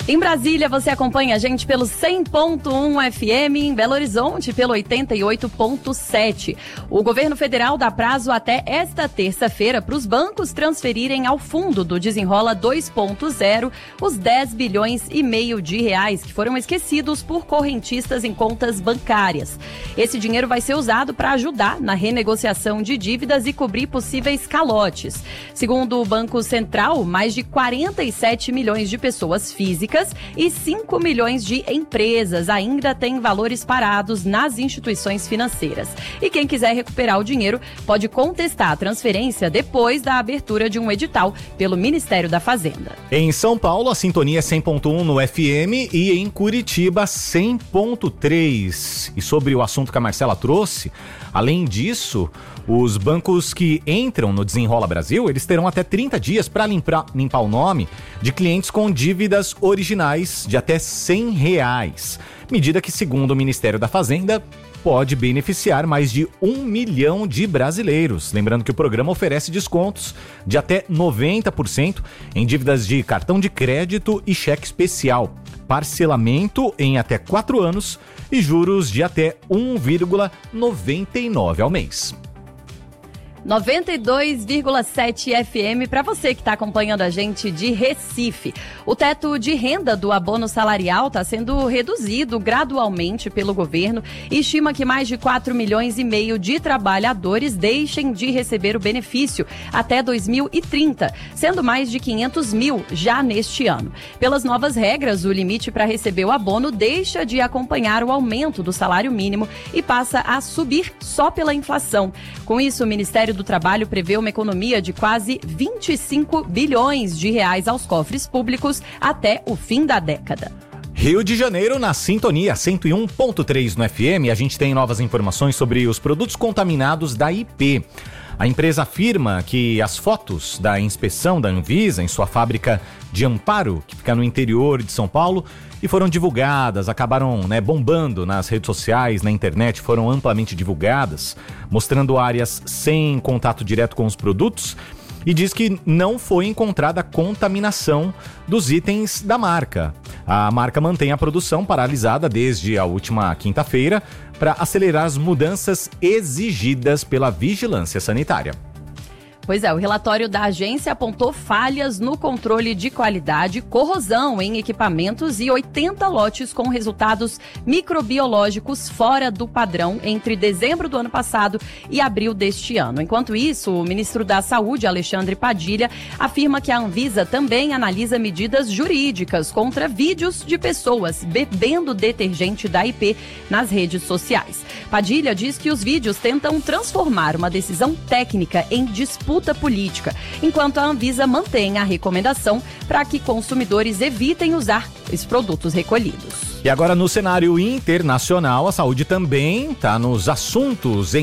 Em Brasília, você acompanha a gente pelo 100.1 FM, em Belo Horizonte pelo 88.7. O governo federal dá prazo até esta terça-feira para os bancos transferirem ao fundo do Desenrola 2.0 os 10 bilhões e meio de reais que foram esquecidos por correntistas em contas bancárias. Esse dinheiro vai ser usado para ajudar na renegociação de dívidas e cobrir possíveis calotes. Segundo o Banco Central, mais de 47 milhões de pessoas físicas e 5 milhões de empresas ainda têm valores parados nas instituições financeiras. E quem quiser recuperar o dinheiro pode contestar a transferência depois da abertura de um edital pelo Ministério da Fazenda. Em São Paulo, a sintonia é 100.1 no FM e em Curitiba 100.3. E sobre o assunto que a Marcela trouxe, além disso, os bancos que entram no Desenrola Brasil, eles terão até 30 dias para limpar o nome de clientes com dívidas originais de até R$100. Medida que, segundo o Ministério da Fazenda, pode beneficiar mais de 1 milhão de brasileiros. Lembrando que o programa oferece descontos de até 90% em dívidas de cartão de crédito e cheque especial, parcelamento em até 4 anos e juros de até 1,99 ao mês. 92,7 FM para você que está acompanhando a gente de Recife. O teto de renda do abono salarial está sendo reduzido gradualmente pelo governo e estima que mais de 4 milhões e meio de trabalhadores deixem de receber o benefício até 2030, sendo mais de 500 mil já neste ano. Pelas novas regras, o limite para receber o abono deixa de acompanhar o aumento do salário mínimo e passa a subir só pela inflação. Com isso, o Ministério do Trabalho prevê uma economia de quase 25 bilhões de reais aos cofres públicos até o fim da década. Rio de Janeiro na sintonia 101.3 no FM. A gente tem novas informações sobre os produtos contaminados da IP. A empresa afirma que as fotos da inspeção da Anvisa em sua fábrica de Amparo, que fica no interior de São Paulo, e foram divulgadas, acabaram bombando nas redes sociais, na internet, foram amplamente divulgadas, mostrando áreas sem contato direto com os produtos, e diz que não foi encontrada contaminação dos itens da marca. A marca mantém a produção paralisada desde a última quinta-feira para acelerar as mudanças exigidas pela vigilância sanitária. Pois é, o relatório da agência apontou falhas no controle de qualidade, corrosão em equipamentos e 80 lotes com resultados microbiológicos fora do padrão entre dezembro do ano passado e abril deste ano. Enquanto isso, o ministro da Saúde, Alexandre Padilha, afirma que a Anvisa também analisa medidas jurídicas contra vídeos de pessoas bebendo detergente da IP nas redes sociais. Padilha diz que os vídeos tentam transformar uma decisão técnica em disputa política, enquanto a Anvisa mantém a recomendação para que consumidores evitem usar os produtos recolhidos. E agora, no cenário internacional, a saúde também está nos assuntos